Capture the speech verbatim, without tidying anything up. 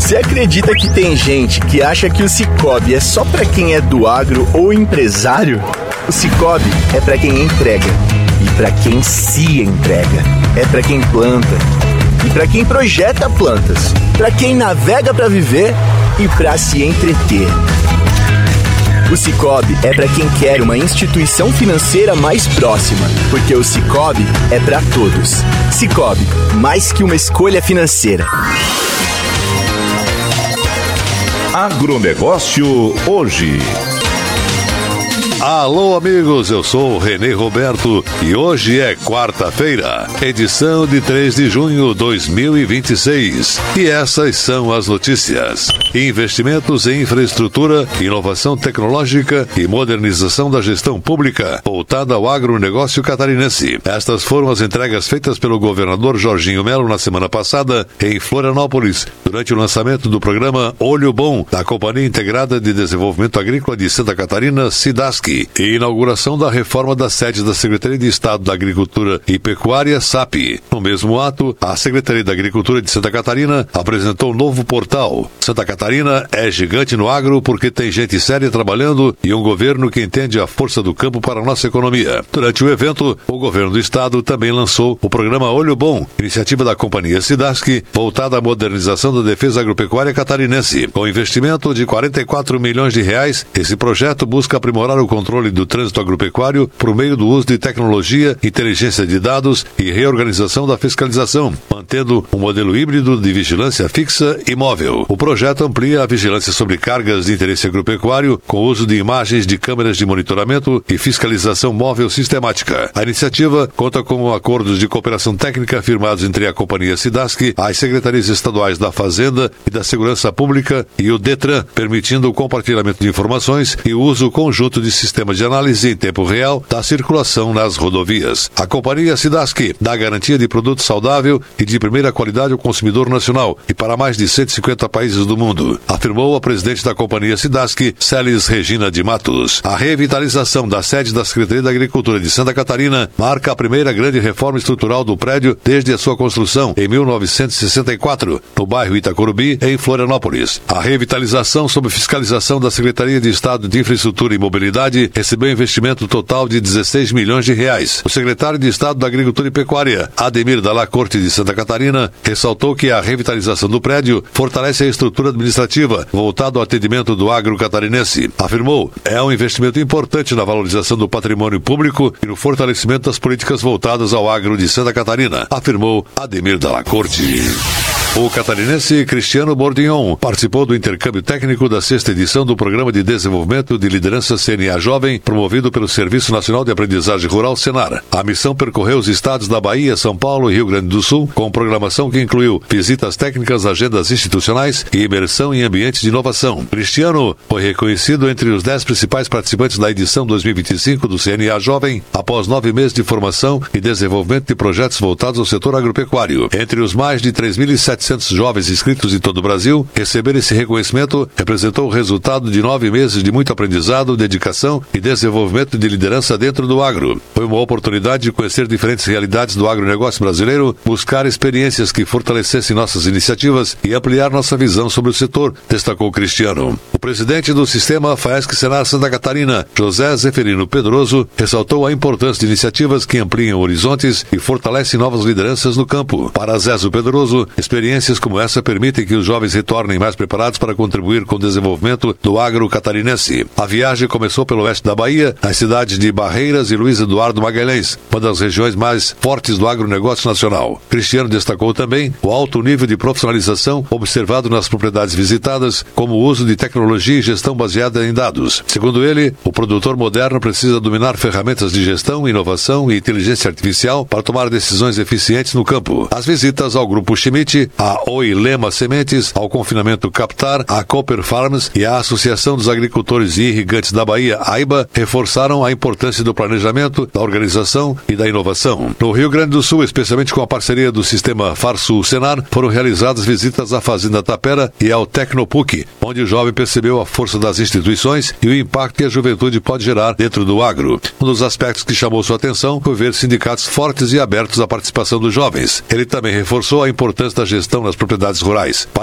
Você acredita que tem gente que acha que o Sicoob é só pra quem é do agro ou empresário? O Sicoob é pra quem entrega e pra quem se entrega. É pra quem planta e pra quem projeta plantas. Pra quem navega pra viver e pra se entreter. O Sicoob é pra quem quer uma instituição financeira mais próxima, porque o Sicoob é pra todos. Sicoob, mais que uma escolha financeira. Agronegócio hoje. Alô amigos, eu sou o Renê Roberto e hoje é quarta-feira, edição de três de junho de dois mil e vinte e seis. E essas são as notícias. Investimentos em infraestrutura, inovação tecnológica e modernização da gestão pública, voltada ao agronegócio catarinense. Estas foram as entregas feitas pelo governador Jorginho Melo na semana passada em Florianópolis, durante o lançamento do programa Olho Bom, da Companhia Integrada de Desenvolvimento Agrícola de Santa Catarina, SIDASC, e inauguração da reforma da sede da Secretaria de Estado da Agricultura e Pecuária, S A P. No mesmo ato, a Secretaria da Agricultura de Santa Catarina apresentou um novo portal. Santa Catarina é gigante no agro porque tem gente séria trabalhando e um governo que entende a força do campo para a nossa economia. Durante o evento, o governo do estado também lançou o programa Olho Bom, iniciativa da Companhia SIDASC, voltada à modernização da defesa agropecuária catarinense. Com investimento de quarenta e quatro milhões de reais, esse projeto busca aprimorar o controle do trânsito agropecuário por meio do uso de tecnologia, inteligência de dados e reorganização da fiscalização, mantendo um modelo híbrido de vigilância fixa e móvel. O projeto amplia a vigilância sobre cargas de interesse agropecuário com o uso de imagens de câmeras de monitoramento e fiscalização móvel sistemática. A iniciativa conta com acordos de cooperação técnica firmados entre a Companhia SIDASC, as Secretarias Estaduais da Fazenda e da Segurança Pública e o DETRAN, permitindo o compartilhamento de informações e o uso conjunto de sistema de análise em tempo real da circulação nas rodovias. A Companhia SIDASC dá garantia de produto saudável e de primeira qualidade ao consumidor nacional e para mais de cento e cinquenta países do mundo, afirmou a presidente da Companhia SIDASC, Celis Regina de Matos. A revitalização da sede da Secretaria da Agricultura de Santa Catarina marca a primeira grande reforma estrutural do prédio desde a sua construção em mil novecentos e sessenta e quatro, no bairro Itacorubi, em Florianópolis. A revitalização sob fiscalização da Secretaria de Estado de Infraestrutura e Mobilidade recebeu investimento total de dezesseis milhões de reais. O secretário de Estado da Agricultura e Pecuária, Ademir Dalla Corte de Santa Catarina, ressaltou que a revitalização do prédio fortalece a estrutura administrativa voltada ao atendimento do agro catarinense. Afirmou, é um investimento importante na valorização do patrimônio público e no fortalecimento das políticas voltadas ao agro de Santa Catarina, afirmou Ademir Dalla Corte. O catarinense Cristiano Bordignon participou do intercâmbio técnico da sexta edição do Programa de Desenvolvimento de Liderança C N A Jovem, promovido pelo Serviço Nacional de Aprendizagem Rural, Senar. A missão percorreu os estados da Bahia, São Paulo e Rio Grande do Sul, com programação que incluiu visitas técnicas, agendas institucionais e imersão em ambientes de inovação. Cristiano foi reconhecido entre os dez principais participantes da edição dois mil e vinte e cinco do C N A Jovem, após nove meses de formação e desenvolvimento de projetos voltados ao setor agropecuário. Entre os mais de três mil e setecentos jovens inscritos em todo o Brasil, receber esse reconhecimento representou o resultado de nove meses de muito aprendizado, dedicação e desenvolvimento de liderança dentro do agro. Foi uma oportunidade de conhecer diferentes realidades do agronegócio brasileiro, buscar experiências que fortalecessem nossas iniciativas e ampliar nossa visão sobre o setor, destacou Cristiano. O presidente do sistema FAESC Senar Santa Catarina, José Zeferino Pedroso, ressaltou a importância de iniciativas que ampliam horizontes e fortalecem novas lideranças no campo. Para Zezo Pedroso, experiências como essa permitem que os jovens retornem mais preparados para contribuir com o desenvolvimento do agro catarinense. A viagem começou pelo oeste da Bahia, nas cidades de Barreiras e Luiz Eduardo Magalhães, uma das regiões mais fortes do agronegócio nacional. Cristiano destacou também o alto nível de profissionalização observado nas propriedades visitadas, como o uso de tecnologia e gestão baseada em dados. Segundo ele, o produtor moderno precisa dominar ferramentas de gestão, inovação e inteligência artificial para tomar decisões eficientes no campo. As visitas ao Grupo Schmidt, a Oilema Sementes, ao Confinamento Captar, a Cooper Farms e a Associação dos Agricultores e Irrigantes da Bahia, AIBA, reforçaram a importância do planejamento, da organização e da inovação. No Rio Grande do Sul, especialmente com a parceria do sistema Farsul Senar, foram realizadas visitas à Fazenda Tapera e ao Tecnopuc, onde o jovem percebeu a força das instituições e o impacto que a juventude pode gerar dentro do agro. Um dos aspectos que chamou sua atenção foi ver sindicatos fortes e abertos à participação dos jovens. Ele também reforçou a importância da gestão nas propriedades rurais.